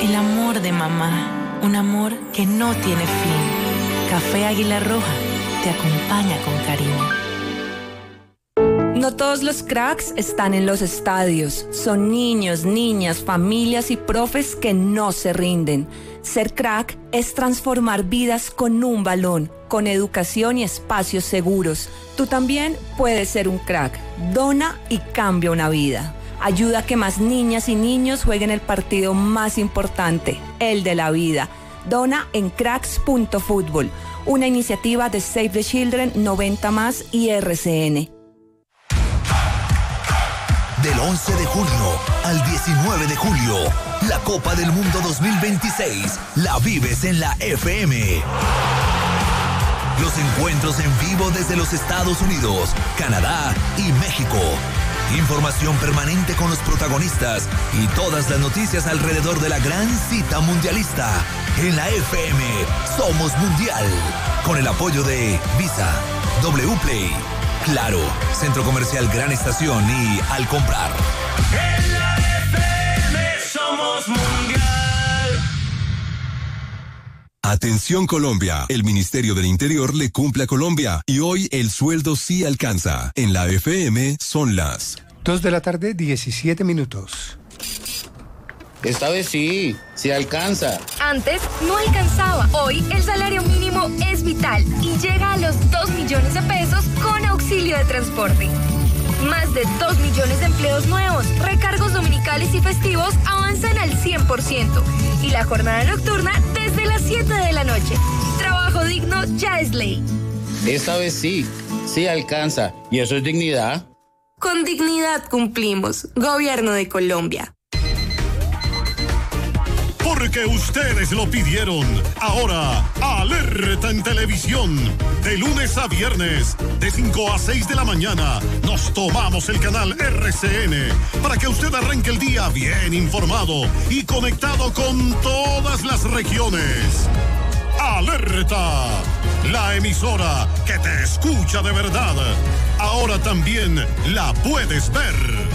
El amor de mamá, un amor que no tiene fin. Café Águila Roja te acompaña con cariño. No todos los cracks están en los estadios. Son niños, niñas, familias y profes que no se rinden. Ser crack es transformar vidas con un balón, con educación y espacios seguros. Tú también puedes ser un crack. Dona y cambia una vida. Ayuda a que más niñas y niños jueguen el partido más importante, el de la vida. Dona en cracks.fútbol, una iniciativa de Save the Children, 90+ y RCN. Del 11 de junio al 19 de julio, la Copa del Mundo 2026 la vives en la FM. Los encuentros en vivo desde los Estados Unidos, Canadá y México. Información permanente con los protagonistas y todas las noticias alrededor de la gran cita mundialista. En la FM somos mundial. Con el apoyo de Visa, Wplay, Claro, Centro Comercial Gran Estación y Al Comprar. En la FM somos mundial. Atención Colombia, el Ministerio del Interior le cumple a Colombia y hoy el sueldo sí alcanza. En la FM son las 2:17 p.m. Esta vez sí alcanza. Antes no alcanzaba. Hoy el salario mínimo es vital y llega a los 2 millones de pesos con auxilio de transporte. Más de 2 millones de empleos nuevos, recargos dominicales y festivos avanzan al 100%. Y la jornada nocturna desde las 7 de la noche. Trabajo digno ya es ley. Esta vez sí alcanza. ¿Y eso es dignidad? Con dignidad cumplimos. Gobierno de Colombia. Porque ustedes lo pidieron. Ahora, Alerta en Televisión. De lunes a viernes, de 5 a 6 de la mañana, nos tomamos el canal RCN para que usted arranque el día bien informado y conectado con todas las regiones. Alerta, la emisora que te escucha de verdad. Ahora también la puedes ver.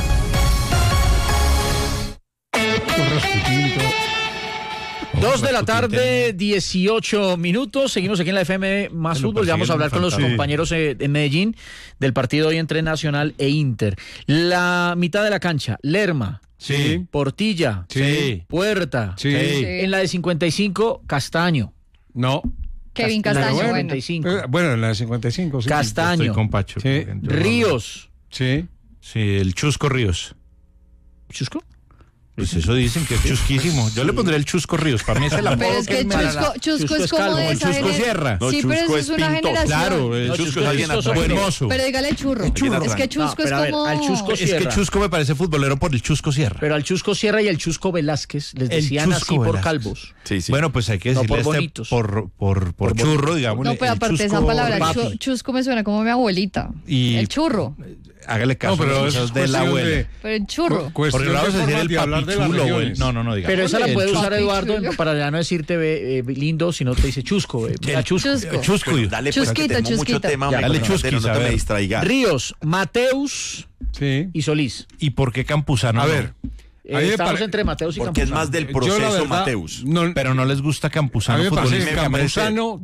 2 de la tarde, 18 minutos. Seguimos aquí en la FM Más Fútbol. Ya vamos a hablar con los compañeros en Medellín del partido hoy entre Nacional e Inter. La mitad de la cancha, Lerma. Sí. Portilla. Sí. Puerta. Sí. En la de 55, Castaño. No. Kevin Castaño, bueno, en la de 55, sí. Castaño. Estoy con Pacho. Sí. Ríos. Sí. Sí, el Chusco Ríos. ¿Chusco? Pues eso dicen que es chusquísimo. Yo le pondré el Chusco Ríos. Para mí es el apodo. Pero es que Chusco es como de esa Chusco Sierra. Sí, pero eso es una generación. Claro, el Chusco es alguien hermoso. Pero dígale churro. Es que Chusco es como... Al Chusco Sierra. Es que Chusco me parece futbolero por el Chusco Sierra. Pero al Chusco Sierra y al Chusco Velázquez les decían así por calvos. Sí. Bueno, pues hay que decirle por churro, digamos. No, pero aparte de esa palabra, Chusco me suena como mi abuelita. El churro. Hágale caso. No, pero eso es de la abuela. Pero el churro. Porque le vamos a decir el papichulo, güey. No, diga. Pero esa la puede usar Eduardo para ya no decirte lindo, sino te dice chusco. Chusco. Dale, pues, que tenemos mucho tema. Dale chusquis, no te me distraigas. Ríos, Mateus y Solís. ¿Y por qué Campuzano? A ver. Estamos entre Mateus y Campuzano. Porque es más del proceso Mateus. Pero no les gusta Campuzano. Campuzano,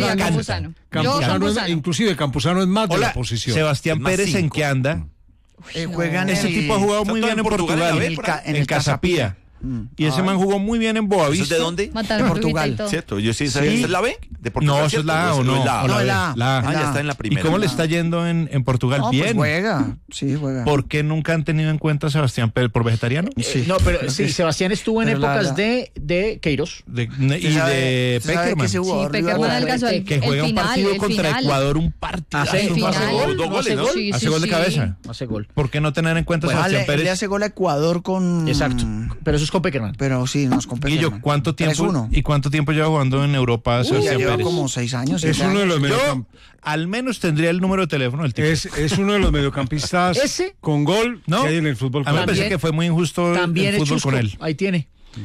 inclusive Campuzano es más de la posición. Sebastián Pérez, ¿en qué anda? Ese tipo ha jugado muy bien en Portugal, en el Casapía. Y ese man jugó muy bien en Boavista. ¿Eso es de dónde? De Portugal. ¿Cierto? Yo sí sabía. ¿Es la B? ¿De Portugal? No, eso es la A o no. No, la A. Ya está en la primera. ¿Y cómo le está yendo en Portugal? Bien. Pues juega. Sí, juega. ¿Por qué nunca han tenido en cuenta a Sebastián Pérez por vegetariano? Sí. No, pero sí, Sebastián estuvo en épocas de Queiroz. Y de Peckerman. Sí, Peckerman alcanzó que juega un partido contra Ecuador, un partido. Hace gol, 2 goles, ¿no? Hace gol de cabeza. Hace gol. ¿Por qué no tener en cuenta a Sebastián Pérez? Le hace gol a Ecuador con... Exacto. Pero eso es con Peckerman. Pero sí, nos con Peckerman. Guillo, ¿cuánto tiempo lleva jugando en Europa Sebastián Pérez? Pérez? Como 6 años. Es uno de los al menos tendría el número de teléfono del tipo. Es uno de los mediocampistas con gol que hay en el fútbol. A mí me parece que fue muy injusto también el fútbol Chusco, con él. Ahí tiene.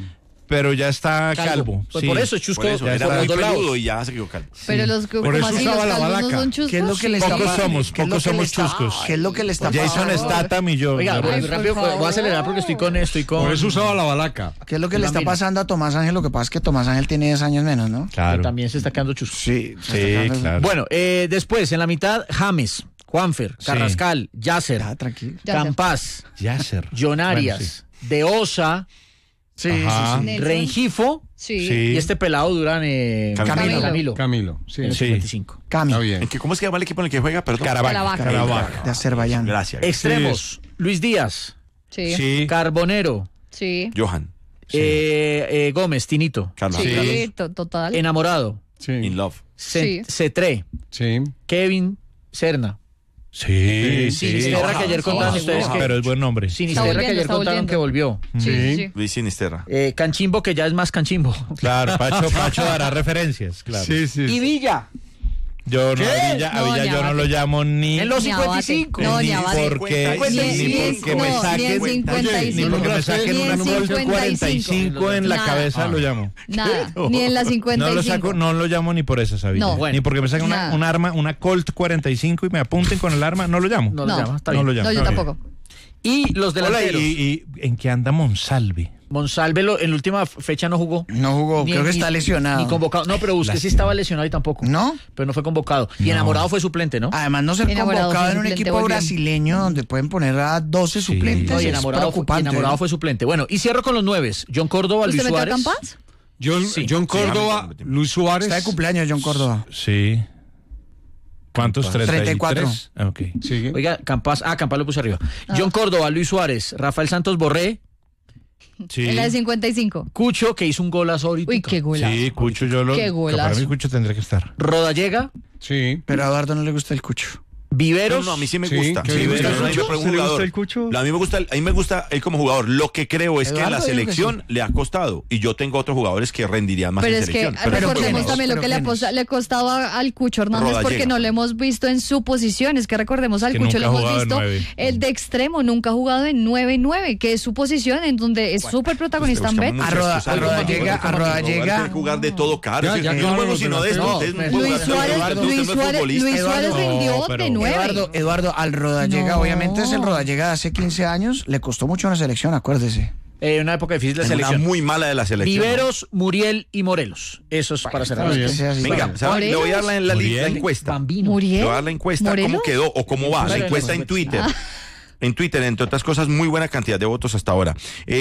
pero ya está calvo. Pues por eso Chusco ya está muy peludo y ya se quedó calvo. Pero los por eso usaba la balaca. No son chuscos. ¿Qué es lo que le está pasando? Pocos somos chuscos. ¿Qué es lo que le está pasando? Jason Statham y yo. Oiga, rápido, voy a acelerar porque estoy con... Por eso usaba la balaca. ¿Qué es lo que le está pasando a Tomás Ángel? Lo que pasa es que Tomás Ángel tiene 10 años menos, ¿no? Claro. También se está quedando chusco. Sí, claro. Bueno, después, en la mitad, James, Juanfer, Carrascal, Yasser, Campás, John Arias, De Osa, Rengifo, y este pelado Durán, Camilo, sí. En el 55. Camilo. ¿Cómo es que llama el equipo en el que juega? Perdón. Caravaca. De Azerbaiyán. Gracias. Extremos, Luis Díaz, Carbonero, Johan. Gómez, Tinito, Carlos. Total. Enamorado, In Love. Cetré, Kevin Serna. Sinisterra, que ayer contaron ustedes que... Pero es buen nombre. Sinisterra, que ayer contaron que volvió. Luis Sinisterra. Canchimbo, que ya es más Canchimbo. Claro, Pacho dará referencias, claro. Y Villa. Yo no, a Villa yo no lo llamo ni en los 55. Ni porque me saquen una número 45 en la cabeza lo llamo. Nada, ni en la 55. No lo llamo ni por eso, ¿sabía? Ni porque me saquen un arma, una Colt 45 y me apunten con el arma, no lo llamo. No lo llamo, está bien. No lo llamo. No, yo tampoco. Y los delanteros. ¿Y en qué anda Monsalve? Monsalve en la última fecha no jugó. No jugó, creo que está lesionado. Ni convocado. No, pero usted sí estaba lesionado y tampoco. ¿No? Pero no fue convocado. Y Enamorado fue suplente, ¿no? Además, no ser convocado en un equipo brasileño donde pueden poner a 12 suplentes. No, y Enamorado fue suplente. Bueno, y cierro con los 9. John Córdoba, Luis Suárez. ¿Usted metió a Campás? John Córdoba, Luis Suárez. Está de cumpleaños John Córdoba. Sí. ¿Cuántos? 34. Okay. Sigue. Oiga, Campás lo puse arriba. John Córdoba, Luis Suárez, Rafael Santos Borré. En la de 55. Cucho, que hizo un golazo ahorita. Uy, qué golazo. Sí, Cucho, Qué golazo. Para mí Cucho tendría que estar. Rodallega. Sí. Pero a Eduardo no le gusta el Cucho. Viveros. No, a mí sí me gusta. ¿Sí me gusta el Cucho? ¿Sí le gusta el Cucho? A mí me gusta él como jugador. Lo que creo es que en la selección le ha costado. Y yo tengo otros jugadores que rendirían más en selección. Pero es que recordemos también lo que le costaba al Cucho Hernández porque no lo hemos visto en su posición. Es que recordemos al Cucho, lo hemos visto el de extremo, nunca ha jugado en 9-9, que es su posición en donde es súper protagonista en Betis. A Rodallega. Hay que jugar de todo, caro. No juego sino de esto. Luis Suárez rindió de 9. Eduardo, al Rodallega, obviamente es el Rodallega de hace 15 años, le costó mucho en la selección, acuérdese. Una época difícil de la selección. Una muy mala de la selección. Viveros, Muriel y Morelos. Eso es para cerrar. Venga, le voy a dar la encuesta. Le voy a dar la encuesta, cómo quedó o cómo va. La encuesta en Twitter. En Twitter, entre otras cosas, muy buena cantidad de votos hasta ahora.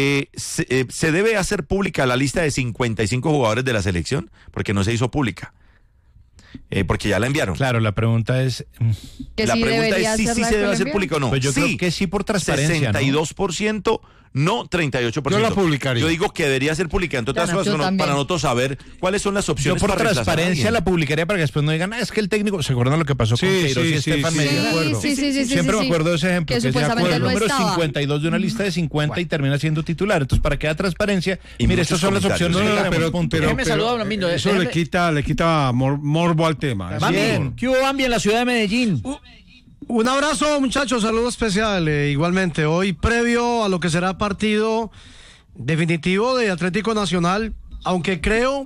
¿Se debe hacer pública la lista de 55 jugadores de la selección? Porque no se hizo pública. Porque ya la enviaron. Claro, la pregunta es... La pregunta es si se debe hacer pública o no. Pues yo creo que sí por transparencia. 62%, no 38%. Yo la publicaría. Yo digo que debería ser pública, entre otras cosas, para nosotros saber cuáles son las opciones. Yo por transparencia la publicaría para que después no digan, es que el técnico... ¿Se acuerdan lo que pasó con Queiroz y Estefan Medina? Siempre me acuerdo de ese ejemplo, que decía, el número 52 de una lista de 50 y termina siendo titular. Entonces, para que haya transparencia, mire, estas son las opciones. Pero eso le quita morbo al tema. Bien. ¿Qué hubo, Bambi, en la ciudad de Medellín? Un abrazo, muchachos, saludo especial. Igualmente, hoy previo a lo que será partido definitivo de Atlético Nacional, aunque creo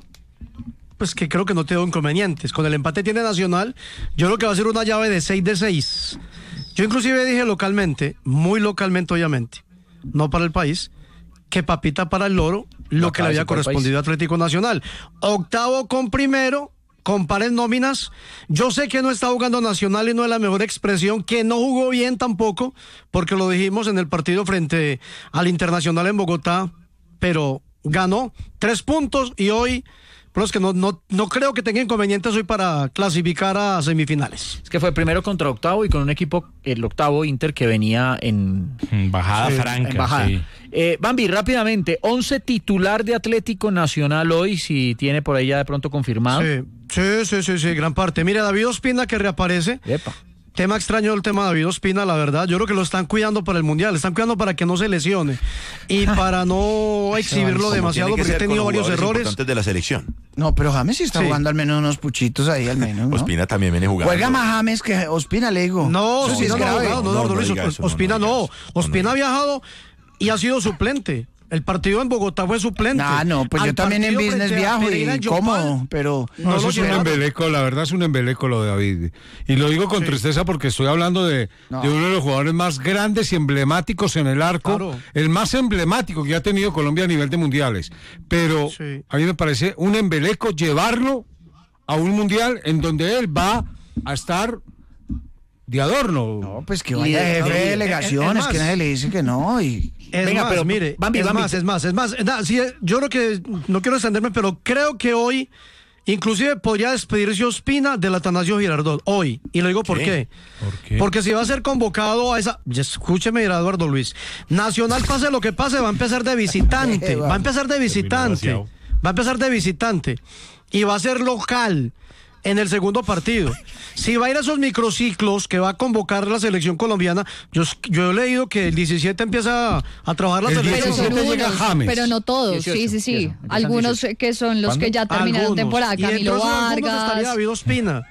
que no tengo inconvenientes. Con el empate tiene Nacional, yo creo que va a ser una llave de 6-6. Yo inclusive dije localmente, muy localmente obviamente, no para el país, que papita para el loro, lo que le había correspondido a Atlético Nacional. Octavo con primero, comparen nóminas. Yo sé que no está jugando Nacional y no es la mejor expresión, que no jugó bien tampoco, porque lo dijimos en el partido frente al Internacional en Bogotá, pero ganó 3 puntos y hoy, pero es que no creo que tenga inconvenientes hoy para clasificar a semifinales. Es que fue primero contra octavo y con un equipo, el octavo Inter, que venía en bajada franca. En bajada. Sí. Bambi, rápidamente, 11 titular de Atlético Nacional hoy, si tiene por ahí ya de pronto confirmado. Sí, gran parte. Mira, David Ospina que reaparece. Epa. Tema extraño el tema de David Ospina, la verdad. Yo creo que lo están cuidando para el Mundial, están cuidando para que no se lesione y para no exhibirlo demasiado, porque ha tenido varios errores importantes de la selección. No, pero James sí está jugando al menos unos puchitos ahí, al menos, ¿no? Ospina también viene jugando. Juega más James que Ospina, le digo. No, Ospina no ha viajado y ha sido suplente. El partido en Bogotá fue suplente. No, pues yo también en business viajo y cómodo, pero... No, eso es un embeleco, la verdad es un embeleco lo de David. Y lo digo con tristeza porque estoy hablando de uno de los jugadores más grandes y emblemáticos en el arco, el más emblemático que ha tenido Colombia a nivel de mundiales. Pero a mí me parece un embeleco llevarlo a un mundial en donde él va a estar de adorno. No, pues que vaya jefe de delegaciones, que nadie le dice que no. Venga, pero mire, es más. Sí, yo creo que, no quiero extenderme, pero creo que hoy, inclusive podría despedirse Ospina del Atanasio Girardot, hoy. Y lo digo ¿por qué? Porque si va a ser convocado a esa... Escúcheme, Eduardo Luis. Nacional, pase lo que pase, va a empezar de visitante. Y va a ser local en el segundo partido. Si va a ir a esos microciclos que va a convocar la selección colombiana, yo he leído que el 17 empieza a trabajar la selección. Pero no todos, 18, sí. Algunos que son los que ya terminaron temporada. Camilo Vargas. Estaría David Ospina.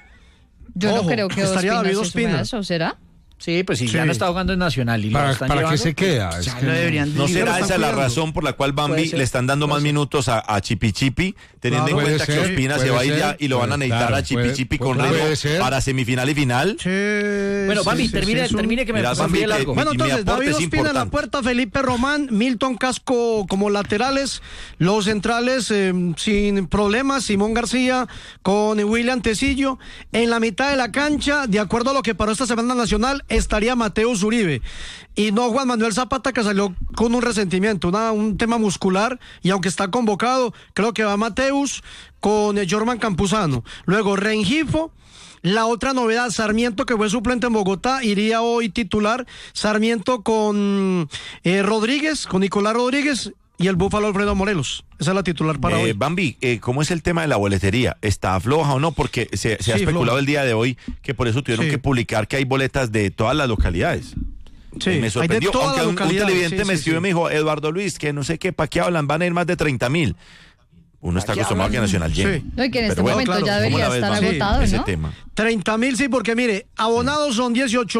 Yo no creo que estaría David Ospina. ¿Eso será? Sí, pues ya no está jugando en Nacional. Y ¿Para qué se queda? ¿No será esa la razón por la cual Bambi le están dando más minutos a Chipi Chipi, teniendo en cuenta que Ospina se va a ir ya y lo van a necesitar a Chipi Chipi con ritmo para semifinal y final? Bueno, Bambi, termine que me pase el arco. Bueno, entonces, David Ospina en la puerta, Felipe Román, Milton Casco como laterales, los centrales sin problemas, Simón García con William Tecillo. En la mitad de la cancha, de acuerdo a lo que paró esta semana Nacional, estaría Mateus Uribe y no Juan Manuel Zapata, que salió con un resentimiento, un tema muscular, y aunque está convocado, creo que va Mateus con Jorman Campuzano. Luego Rengifo. La otra novedad, Sarmiento, que fue suplente en Bogotá, iría hoy titular. Sarmiento con Rodríguez, con Nicolás Rodríguez, y el Búfalo Alfredo Morelos. Esa es la titular para hoy. Bambi, ¿cómo es el tema de la boletería? ¿Está floja o no? Porque se ha especulado el día de hoy que por eso tuvieron que publicar que hay boletas de todas las localidades. Sí, me sorprendió, aunque un televidente me escribió y me dijo, Eduardo Luis, que no sé qué, ¿para qué hablan? Van a ir más de 30.000. Uno está acostumbrado a que Nacional llene. No, y que en este momento ya debería estar agotado, ese ¿no? tema. 30.000, sí, porque mire, abonados son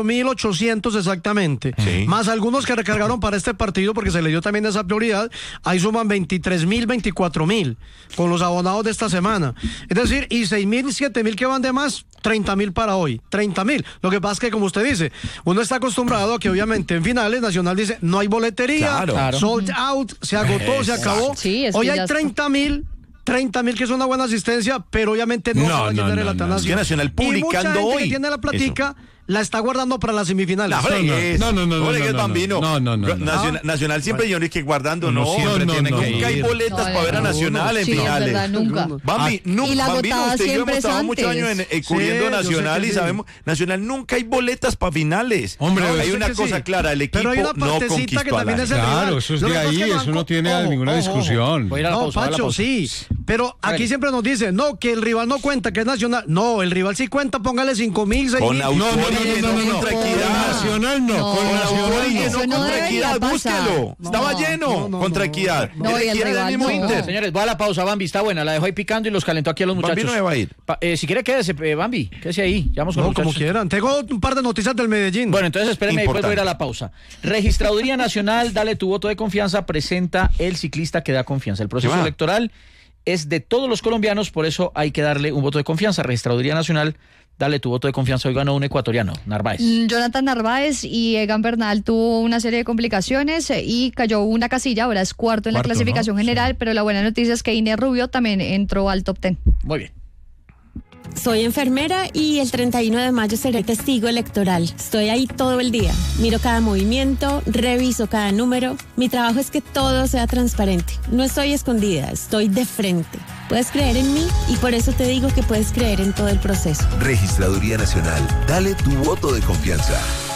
18.800 exactamente, más algunos que recargaron para este partido porque se le dio también esa prioridad, ahí suman 23.000, 24.000 con los abonados de esta semana. Es decir, y 6.000, 7.000 que van de más, 30.000 para hoy, 30.000. Lo que pasa es que, como usted dice, uno está acostumbrado a que obviamente en finales Nacional dice, no hay boletería, sold out, se agotó, se acabó. Sí, hoy hay 30.000 que es una buena asistencia, pero obviamente no se va a llenar el Atanasio. Es que Nacional publicando y mucha gente hoy que tiene la platica la está guardando para las semifinales. Nacional siempre yo que guardando, nunca hay boletas para ver a Nacional en finales. Verdad, nunca. Bambi, y la agotada usted y yo hemos estado muchos años cubriendo Nacional y sabemos, Nacional nunca hay boletas para finales. Hombre, hay una cosa clara, el equipo no conquistó a la Claro, eso es de ahí, eso no tiene ninguna discusión. No, Pacho, sí, pero aquí siempre nos dicen, no, que el rival no cuenta, que es Nacional. No, el rival sí cuenta, póngale 5.000, 6.000. Contra Equidad. Nacional no. Con Nacional eso no, contra Equidad, búsquelo. Estaba lleno contra Equidad. No, y el rival no. Inter. Señores, voy a la pausa, Bambi, está buena, la dejó ahí picando y los calentó aquí a los muchachos. Bambi no me va a ir. Si quiere quédese, Bambi, quédese ahí. Vamos con los como quieran. Tengo un par de noticias del Medellín. Bueno, entonces espérenme, después voy a ir a la pausa. Registraduría Nacional, dale tu voto de confianza, presenta el ciclista que da confianza. El proceso electoral es de todos los colombianos, por eso hay que darle un voto de confianza. Registraduría Nacional, dale tu voto de confianza. Hoy ganó un ecuatoriano, Narváez. Jonathan Narváez, y Egan Bernal tuvo una serie de complicaciones y cayó una casilla, ahora es cuarto en la clasificación general, pero la buena noticia es que Inés Rubio también entró al top 10. Muy bien. Soy enfermera y el 31 de mayo seré testigo electoral. Estoy ahí todo el día. Miro cada movimiento, reviso cada número. Mi trabajo es que todo sea transparente. No estoy escondida, estoy de frente. Puedes creer en mí y por eso te digo que puedes creer en todo el proceso. Registraduría Nacional. Dale tu voto de confianza.